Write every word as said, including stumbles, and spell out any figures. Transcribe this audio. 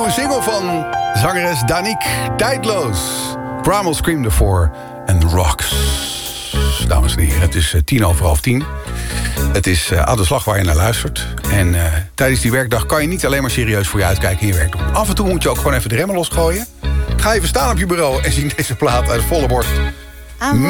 nieuwe single van zangeres Danique, Tijdloos. Primal Scream ervoor en Rocks. Dames en heren, het is uh, tien over half tien. Het is uh, aan de slag waar je naar luistert. En uh, tijdens die werkdag kan je niet alleen maar serieus voor je uitkijken in je werk doen. Af en toe moet je ook gewoon even de remmen losgooien. Ga even staan op je bureau en zing deze plaat uit volle borst.